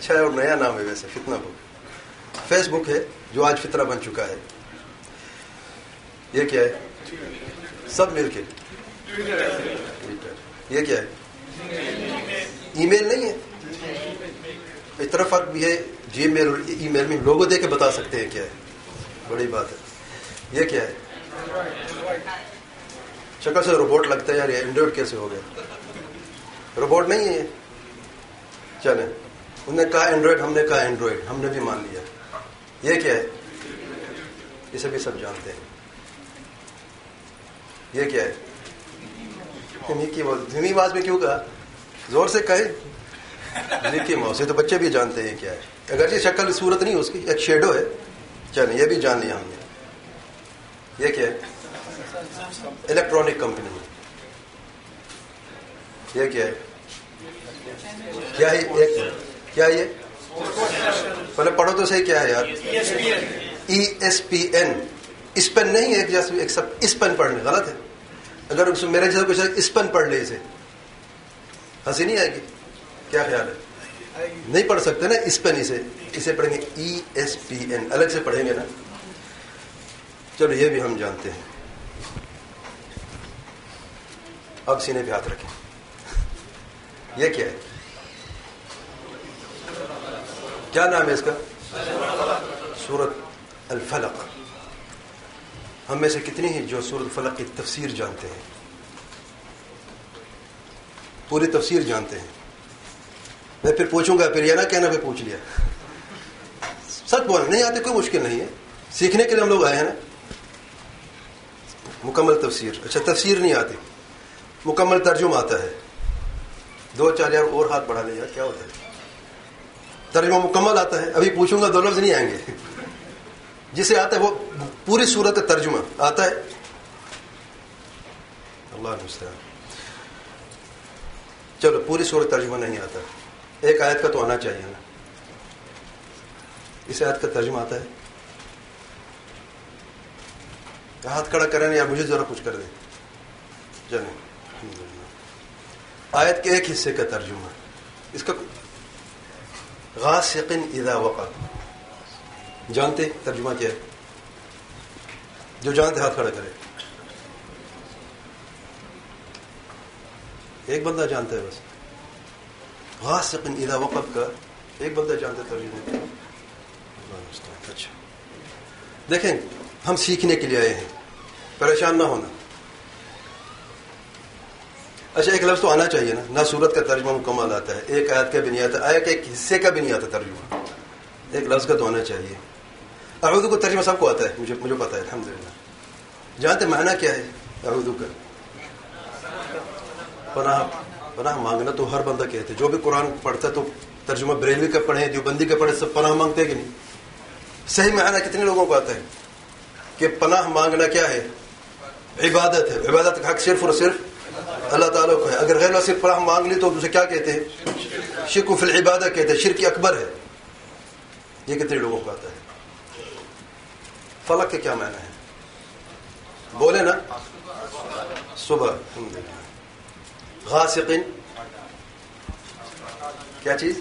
اچھا ہے اور نیا نام ہے ویسے، فتنہ بک. فیس بک ہے جو آج فتنہ بن چکا ہے. یہ کیا ہے؟ سب مل کے یہ کیا ہے؟ ای میل نہیں ہے. اس طرح فرق بھی ہے جی میل اور ای میل میں. لوگو دے کے بتا سکتے ہیں کیا ہے، بڑی بات ہے. یہ کیا ہے؟ شکل سے روبوٹ لگتا ہے یار. یہ اینڈرائڈ کیسے ہو گیا؟ روبوٹ نہیں ہے. چلیں، انہوں نے کہا اینڈرائڈ، ہم نے کہا اینڈرائڈ، ہم نے بھی مان لیا. یہ کیا ہے؟ اسے بھی سب جانتے ہیں. یہ کیا ہے؟ مکی ماؤس. دھیمی آواز میں کیوں کہا؟ زور سے کہے. مکی ماؤس. یہ تو بچے بھی جانتے ہیں کیا ہے. اگرچہ شکل صورت نہیں اس کی، ایک شیڈو ہے. چلیں یہ بھی جان لیا ہم نے. یہ کیا ہے؟ Electronic company. یہ کیا ہے؟ کیا ہے ایک کیا یہ پہلے پڑھو تو صحیح. کیا ہے یار؟ ESPN. اسپن نہیں ہے ایک سب اسپن پڑھنے غلط ہے. اگر میرے جیسا کچھ اسپن پڑھ لے اسے ہنسی نہیں آئے گی. کیا خیال ہے؟ نہیں پڑھ سکتے نا اسپن. اسے پڑھیں گے ESPN. الگ سے پڑھیں گے نا. چلو یہ بھی ہم جانتے ہیں. اب سینے پہ ہاتھ رکھیں. یہ کیا ہے؟ کیا نام ہے اس کا؟ سورۃ الفلق. ہم میں سے کتنی ہیں جو سورۃ الفلق کی تفسیر جانتے ہیں؟ پوری تفسیر جانتے ہیں. میں پھر پوچھوں گا، پھر یہ نہ کہنا میں پوچھ لیا. سچ بولنا نہیں آتے، کوئی مشکل نہیں ہے. سیکھنے کے لیے ہم لوگ آئے ہیں نا. مکمل تفسیر. اچھا تفسیر نہیں آتی، مکمل ترجمہ آتا ہے. 2-4 یار اور ہاتھ بڑھا لیں یار، کیا ہوتا ہے؟ ترجمہ مکمل آتا ہے. ابھی پوچھوں گا 2 لفظ نہیں آئیں گے. جسے آتا ہے وہ پوری صورت ترجمہ آتا ہے. اللہ المستعان. چلو پوری صورت ترجمہ نہیں آتا، ایک آیت کا تو آنا چاہیے نا. اس آیت کا ترجمہ آتا ہے؟ ہاتھ کھڑا کریں یا مجھے ذرا کچھ کر دیں. چلیں آیت کے ایک حصے کا ترجمہ. اس کا غاسق اذا وقب. جانتے ترجمہ کیا ہے؟ جو جانتے ہاتھ کھڑا کرے. ایک بندہ جانتا ہے بس. غاسق اذا وقب کا ایک بندہ جانتا ہے ترجمہ. اچھا دیکھیں، ہم سیکھنے کے لیے آئے ہیں، پریشان نہ ہونا. اچھا ایک لفظ تو آنا چاہیے نا. نہ صورت کا ترجمہ مکمل آتا ہے، ایک آیت کا بھی نہیں آتا، آیت کے ایک حصے کا بھی نہیں آتا ترجمہ. ایک لفظ کا تو آنا چاہیے. اعوذ کو ترجمہ سب کو آتا ہے، مجھے پتا ہے الحمدللہ. جانتے معنی کیا ہے اعوذ کا؟ پناہ مانگنا. تو ہر بندہ کہتے جو بھی قرآن پڑھتا ہے تو ترجمہ بریلوی کا پڑھے، دیوبندی کا پڑھے، سب پناہ مانگتے کہ نہیں؟ صحیح معنی کتنے لوگوں کو آتا ہے کہ پناہ مانگنا کیا ہے؟ عبادت ہے. عبادت کا حق صرف اور صرف اللہ تعالیٰ کو ہے. اگر غیر اللہ صرف پناہ مانگ لی تو اسے کیا کہتے ہیں؟ شرک فی العبادہ کہتے ہیں. شرک اکبر ہے. یہ کتنے لوگوں کو آتا ہے؟ فلق کے کیا معنی ہے؟ بولے نا. صبح. غاسقین کیا چیز؟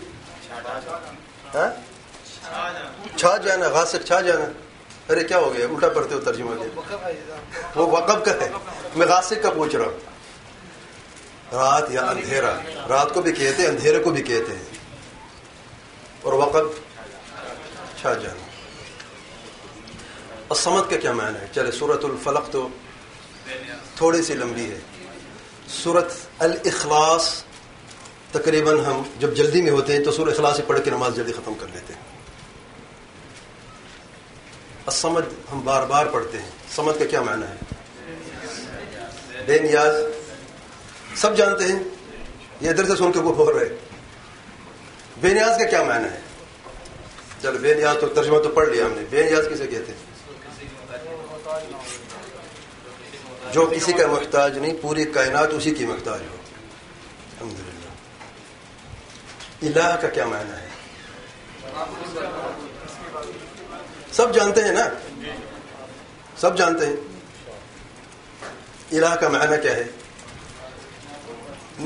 چھا جانا. غاسق چھا جانا. ارے کیا ہو گیا، الٹا پڑھتے ہو ترجمہ کے. وہ وقب کا ہے، میں غاسق کا پوچھ رہا ہوں. رات یا اندھیرا، رات کو بھی کہتے ہیں، اندھیرے کو بھی کہتے ہیں. اور وقب چھا جانا. الصمد کا کیا معنی ہے؟ چلے سورۃ الفلق تو تھوڑی سی لمبی ہے. سورۃ الاخلاص تقریباً ہم جب جلدی میں ہوتے ہیں تو سورۃ اخلاص سے پڑھ کے نماز جلدی ختم کر لیتے ہیں. الصمد ہم بار بار پڑھتے ہیں. صمد کا کیا معنی ہے؟ بے نیاز. سب جانتے ہیں، یہ ادھر سے سن کے وہ بول رہے. بے نیاز کا کیا معنی ہے؟ چلو بے نیاز تو ترجمہ تو پڑھ لیا ہم نے. بے نیاز کسے کہتے ہیں؟ جو کسی کا محتاج نہیں، پوری کائنات اسی کی محتاج ہو. الحمدللہ. الہ کا کیا معنی ہے؟ سب جانتے ہیں نا، سب جانتے ہیں. الہ کا معنی کیا ہے؟